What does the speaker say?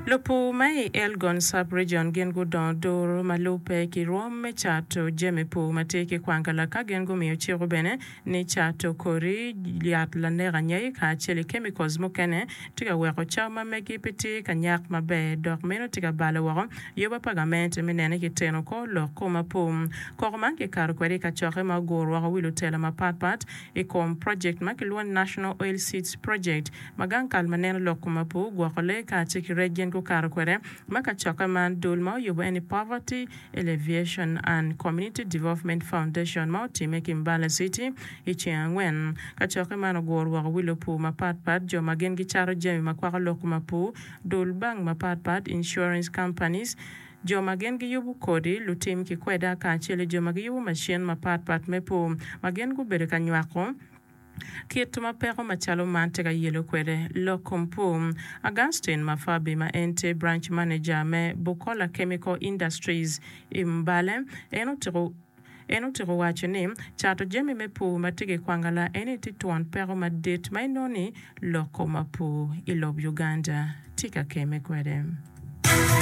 Lupu mai Elgon sub-region gengu don doro malupe ki rome chato jeme pu mateke kwangala ka gengu miyo chiru bene ni chato kori liat la nera nyai ka chele chemicals mukene tiga weko chama megi piti ka nyak mabe dok meno tiga bala wako yoba pagamente minene ki teno ko lo kuma pu korman ki karu kweri ka choke ma goro wako wilu tela ma pat ikom project maki luan National Oil Seeds Project magang kalmanene lo kuma pu gwakole ka chiki region ko karu kwere maka choka man dulma yobo any poverty alleviation and community development foundation ma time Kimbala City ichiangwen ka choka man gor wa wilo pu ma pat jo magen gi charo jemi makwaka lokuma pu dul bang ma pat insurance companies jo magen gi yubu kodi lutim ki kweda ka chele jo magi yubu machine ma pat me pu magen gu bere ka nywako Kit mapeko machalo mantega yelo kwede lokompu Augustine Mafabi ma ente branch manager me Bukola Chemical Industries imbale eno tiro wacho ni chato jemi me pu matige kwangala ene tituan pero madit mainoni loko mapu ilob Uganda tika keme kwede